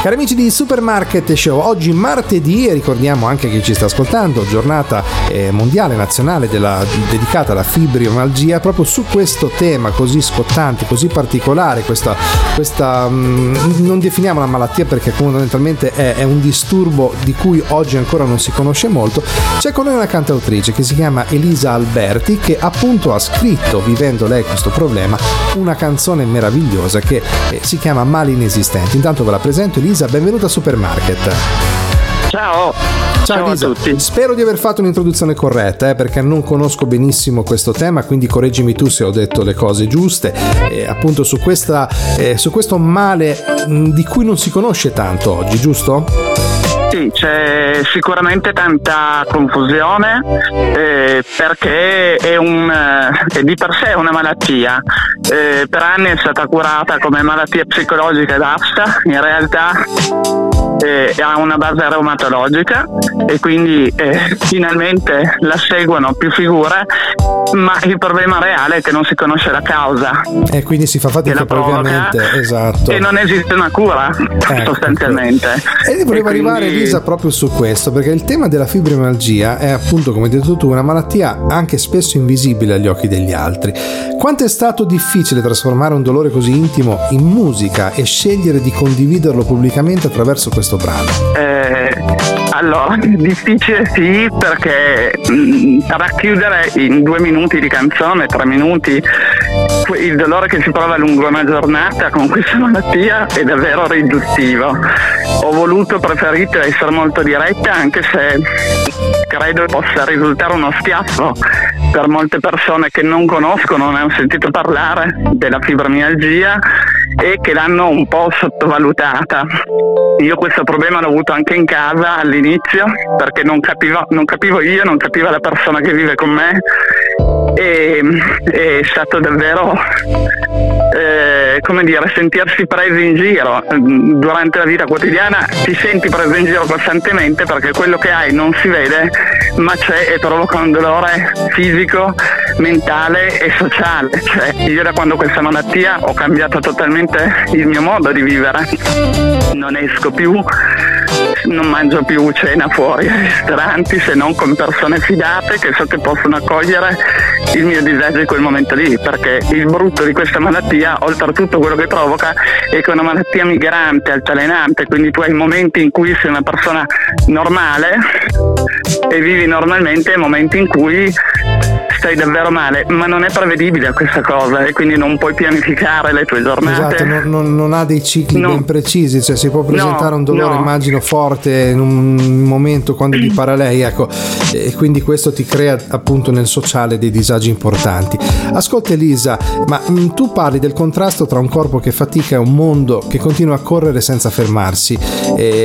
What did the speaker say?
Cari amici di Supermarket Show, oggi martedì, e ricordiamo anche chi ci sta ascoltando, giornata mondiale nazionale dedicata alla fibromialgia, proprio su questo tema così scottante, così particolare, questa non definiamo la malattia perché fondamentalmente è un disturbo di cui oggi ancora non si conosce molto. C'è con noi una cantautrice che si chiama Elisa Alberti, che appunto ha scritto, vivendo lei questo problema, una canzone meravigliosa che si chiama Mali Inesistenti. Intanto ve la presento. Elisa, benvenuta a Supermarket. Ciao Elisa. A tutti. Spero di aver fatto un'introduzione corretta, perché non conosco benissimo questo tema, quindi correggimi tu se ho detto le cose giuste. Appunto su questo male di cui non si conosce tanto oggi, giusto? Sì, c'è sicuramente tanta confusione perché è di per sé una malattia. Per anni è stata curata come malattia psicologica e basta. In realtà ha una base reumatologica e quindi finalmente la seguono più figure, ma il problema reale è che non si conosce la causa. E quindi si fa fatica ovviamente, esatto. E non esiste una cura, sostanzialmente. E volevo arrivare, Elisa, proprio su questo, perché il tema della fibromialgia è appunto, come hai detto tu, una malattia anche spesso invisibile agli occhi degli altri. Quanto è stato difficile trasformare un dolore così intimo in musica e scegliere di condividerlo pubblicamente attraverso questo brano? Allora, difficile sì, perché racchiudere in 2 minuti di canzone, 3 minuti, il dolore che si prova lungo una giornata con questa malattia è davvero riduttivo. Ho preferito essere molto diretta, anche se credo possa risultare uno schiaffo per molte persone che non conoscono, non hanno sentito parlare della fibromialgia e che l'hanno un po' sottovalutata. Io questo problema l'ho avuto anche in casa all'inizio, perché non capivo io, non capiva la persona che vive con me, e è stato davvero sentirsi presi in giro. Durante la vita quotidiana ti senti preso in giro costantemente perché quello che hai non si vede, ma c'è e provoca un dolore fisico, mentale e sociale. Cioè, io da quando ho questa malattia ho cambiato totalmente il mio modo di vivere. Non esco più, non mangio più cena fuori ai ristoranti se non con persone fidate che so che possono accogliere il mio disagio in quel momento lì, perché il brutto di questa malattia, oltretutto quello che provoca, è che è una malattia migrante, altalenante, quindi tu hai momenti in cui sei una persona normale e vivi normalmente e momenti in cui stai davvero male, ma non è prevedibile questa cosa e quindi non puoi pianificare le tue giornate. Esatto, non ha dei cicli ben precisi, cioè si può presentare un dolore, immagino, forte in un momento quando gli para lei, ecco, e quindi questo ti crea appunto nel sociale dei disagi importanti. Ascolta Elisa, ma tu parli del contrasto tra un corpo che fatica e un mondo che continua a correre senza fermarsi,